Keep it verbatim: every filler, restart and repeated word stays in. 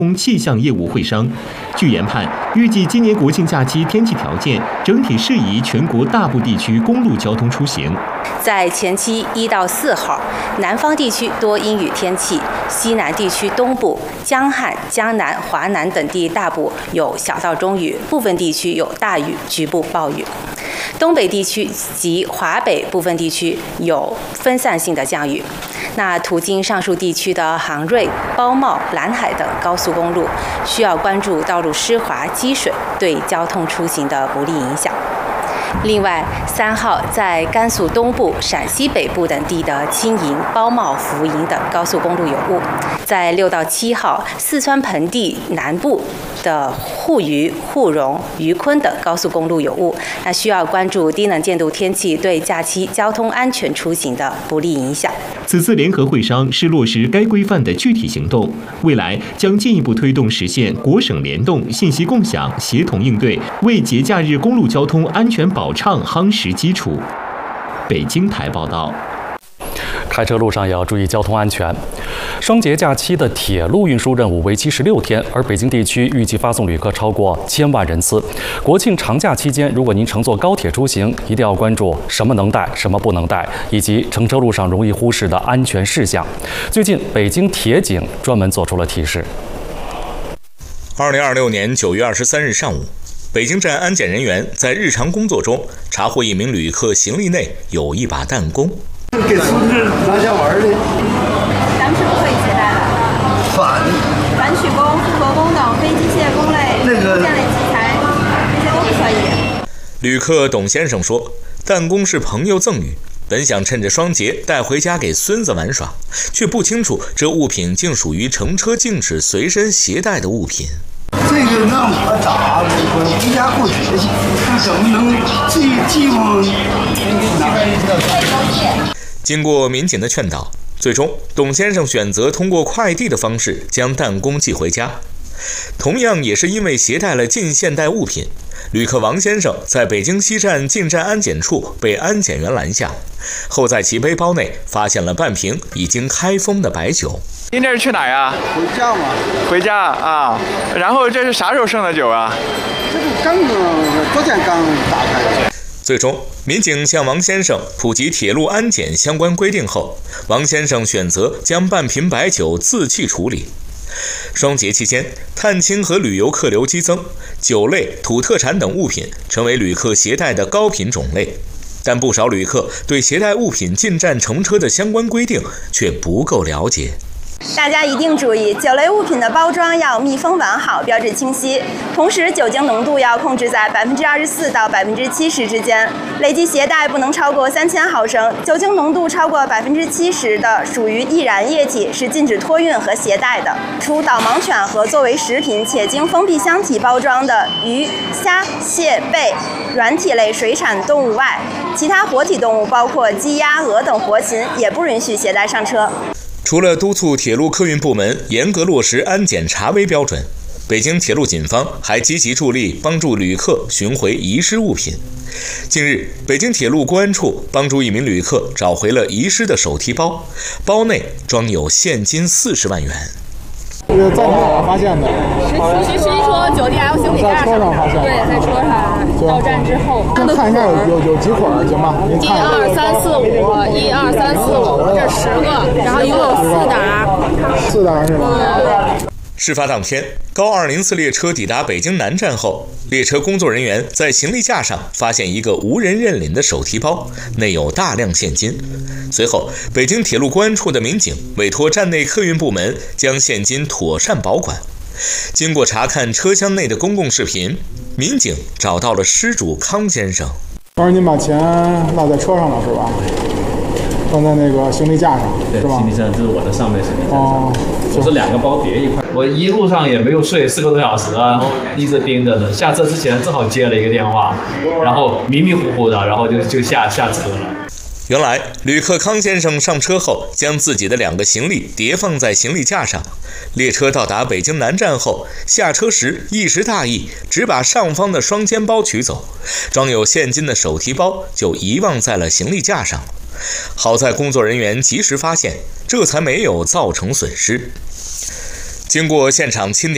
气象业务会商。据研判，预计今年国庆假期天气条件整体适宜全国大部地区公路交通出行。 在前期一到四号，南方地区多阴雨天气，西南地区东部、江汉、江南、华南等地大部有小到中雨，部分地区有大雨，局部暴雨。东北地区及华北部分地区有分散性的降雨。那途经上述地区的杭瑞、包茂、兰海等高速公路，需要关注道路湿滑、积水对交通出行的不利影响。另外，三号在甘肃东部、陕西北部等地的青营、包茂、福营等高速公路有雾；在六到七号，四川盆地南部的沪渝、沪蓉、渝昆等高速公路有雾，那需要关注低能见度天气对假期交通安全出行的不利影响。 此次联合会商是落实该规范的具体行动，未来将进一步推动实现国省联动、信息共享、协同应对，为节假日公路交通安全保畅夯实基础。北京台报道。 开车路上也要注意交通安全。双节假期的铁路运输任务为期十六天，而北京地区预计发送旅客超过千万人次。国庆长假期间，如果您乘坐高铁出行，一定要关注什么能带、什么不能带，以及乘车路上容易忽视的安全事项。最近，北京铁警专门做出了提示。 二零二六年九月二十三日上午，北京站安检人员在日常工作中查获一名旅客行李内有一把弹弓。 给孙子拿下玩的。 咱们是不可以携带的。 反反曲弓、复合弓等非机械弓类、 那个电类器材，这些都不可以。 旅客董先生说，弹弓是朋友赠予，本想趁着双节带回家给孙子玩耍，却不清楚这物品竟属于乘车禁止随身携带的物品。 这个让我打，我回家过节去，怎么能记记不？ 经过民警的劝导，最终董先生选择通过快递的方式将弹弓寄回家。同样也是因为携带了近现代物品，旅客王先生在北京西站进站安检处被安检员拦下，后在其背包内发现了半瓶已经开封的白酒。 您这是去哪儿呀？ 回家嘛。 回家啊。然后这是啥时候剩的酒啊？ 这不刚刚昨天刚打开的。 最终，民警向王先生普及铁路安检相关规定后，王先生选择将半瓶白酒自弃处理。双节期间，探亲和旅游客流激增，酒类、土特产等物品成为旅客携带的高频种类。但不少旅客对携带物品进站乘车的相关规定却不够了解。 大家一定注意，酒类物品的包装要密封完好，标志清晰。同时，酒精浓度要控制在百分之二十四到百分之七十之间，累计携带不能超过三千毫升。酒精浓度超过百分之七十的，属于易燃液体，是禁止托运和携带的。除导盲犬和作为食品且经封闭箱体包装的鱼、虾、蟹、贝、软体类水产动物外，其他活体动物包括鸡、鸭、鹅等活禽也不允许携带上车。 除了督促铁路客运部门严格落实安检查微标准，北京铁路警方还积极助力帮助旅客寻回遗失物品。近日，北京铁路公安处帮助一名旅客找回了遗失的手提包，包内装有现金四十万元。 这个在哪儿发现的？ 是是说酒店还有行李架上发现的？对，在车上到站之后。 看一下有有有几捆行吗？ 一二三四五，一二三四五，这十个，然后一共有四沓。 四沓是吧？ 事发当天，高二零四列车抵达北京南站后，列车工作人员在行李架上发现一个无人认领的手提包，内有大量现金。随后，北京铁路公安处的民警委托站内客运部门将现金妥善保管。经过查看车厢内的公共视频，民警找到了失主康先生。 当时您把钱落在车上了是吧？放在那个行李架上， 对， 是吧？ 行李架这是我的上面行李架上， 哦， 我是两个包叠一块。我一路上也没有睡四个多小时啊，然后一直盯着呢。下车之前正好接了一个电话，然后迷迷糊糊的，然后就就下下车了。 原来，旅客康先生上车后，将自己的两个行李叠放在行李架上。列车到达北京南站后，下车时一时大意，只把上方的双肩包取走，装有现金的手提包就遗忘在了行李架上。好在工作人员及时发现，这才没有造成损失。经过现场清点。